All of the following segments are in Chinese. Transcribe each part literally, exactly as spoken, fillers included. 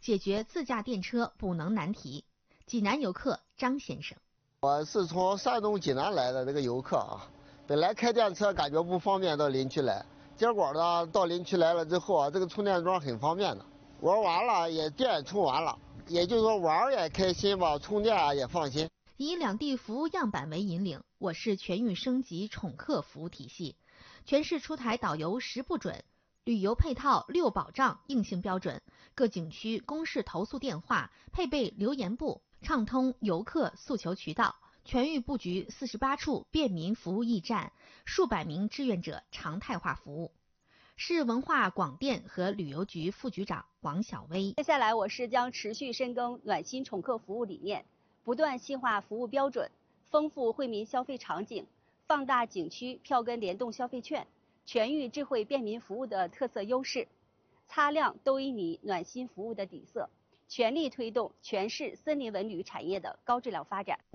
解决自驾电车补能难题。济南游客张先生， 我是从山东济南来的这个游客啊，本来开电车感觉不方便到林区来，结果呢到林区来了之后啊，这个充电桩很方便的，玩完了也电充完了，也就是说玩也开心吧，充电啊也放心。 以两地服务样板为引领，我市全域升级宠客服务体系，全市出台导游十不准、旅游配套六保障硬性标准，各景区公示投诉电话，配备留言簿，畅通游客诉求渠道。全域布局四十八处便民服务驿站，数百名志愿者常态化服务。市文化广电和旅游局副局长王晓薇， 接下来我市将持续深耕暖心宠客服务理念，不断细化服务标准，丰富惠民消费场景，放大景区票根联动消费券、全域智慧便民服务的特色优势，擦亮都依你暖心服务的底色，全力推动全市森林文旅产业的高质量发展。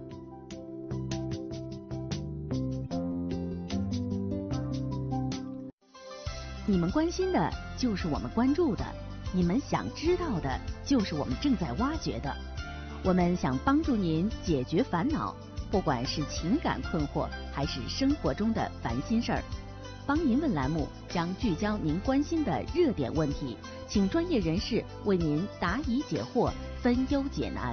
你们关心的就是我们关注的，你们想知道的就是我们正在挖掘的。我们想帮助您解决烦恼，不管是情感困惑还是生活中的烦心事儿。帮您问栏目将聚焦您关心的热点问题，请专业人士为您答疑解惑，分忧解难。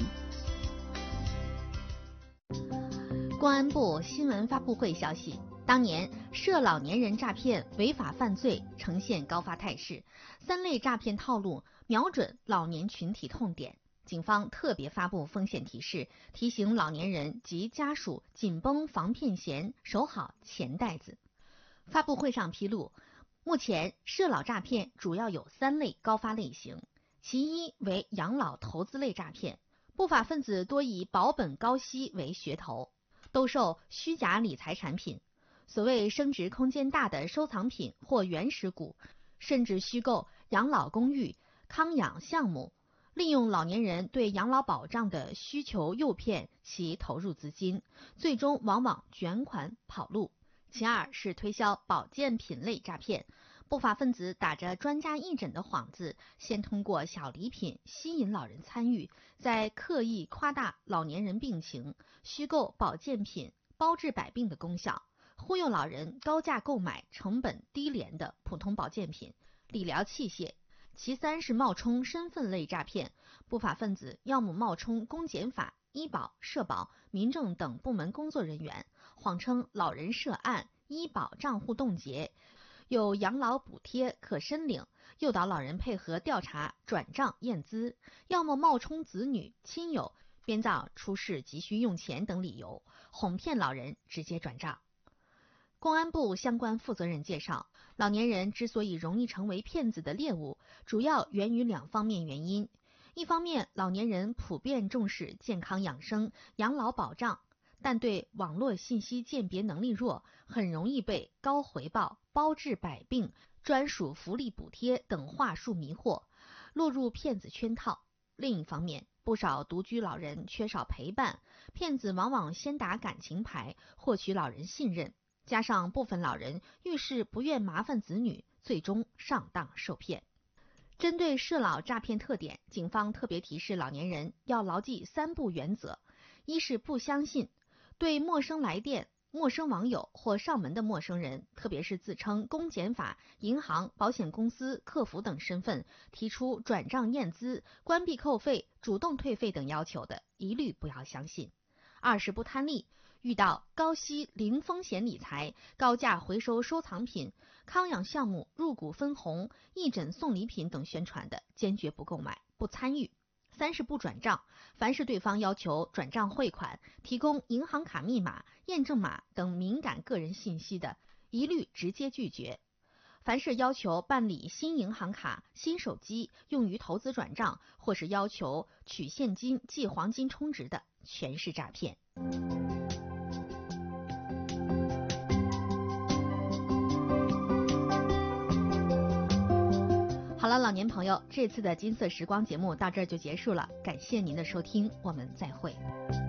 公安部新闻发布会消息，当年涉老年人诈骗违法犯罪呈现高发态势，三类诈骗套路瞄准老年群体痛点。警方特别发布风险提示，提醒老年人及家属紧绷防骗弦，守好钱袋子。发布会上披露，目前涉老诈骗主要有三类高发类型，其一为养老投资类诈骗，不法分子多以保本高息为噱头，兜售虚假理财产品，所谓升值空间大的收藏品或原始股，甚至虚构养老公寓、康养项目，利用老年人对养老保障的需求诱骗其投入资金，最终往往卷款跑路。其二是推销保健品类诈骗，不法分子打着专家义诊的幌子，先通过小礼品吸引老人参与，再刻意夸大老年人病情，虚构保健品包治百病的功效，忽悠老人高价购买成本低廉的普通保健品、理疗器械。其三是冒充身份类诈骗，不法分子要么冒充公检法、医保、社保、民政等部门工作人员，谎称老人涉案，医保账户冻结，有养老补贴可申领，诱导老人配合调查转账验资；要么冒充子女、亲友，编造出事急需用钱等理由，哄骗老人直接转账。公安部相关负责人介绍，老年人之所以容易成为骗子的猎物，主要源于两方面原因。一方面，老年人普遍重视健康养生、养老保障，但对网络信息鉴别能力弱，很容易被高回报、包治百病、专属福利补贴等话术迷惑，落入骗子圈套。另一方面，不少独居老人缺少陪伴，骗子往往先打感情牌，获取老人信任，加上部分老人遇事不愿麻烦子女，最终上当受骗。针对涉老诈骗特点，警方特别提示老年人要牢记三不原则：一是不相信，对陌生来电、陌生网友或上门的陌生人，特别是自称公检法、银行、保险公司、客服等身份，提出转账验资、关闭扣费、主动退费等要求的，一律不要相信。二是不贪利，遇到高息零风险理财、高价回收收藏品、康养项目、入股分红、义诊送礼品等宣传的，坚决不购买、不参与。三是不转账，凡是对方要求转账汇款、提供银行卡密码、验证码等敏感个人信息的，一律直接拒绝。凡是要求办理新银行卡、新手机用于投资转账，或是要求取现金寄黄金充值的，全是诈骗。好了，老年朋友，这次的金色时光节目到这儿就结束了，感谢您的收听，我们再会。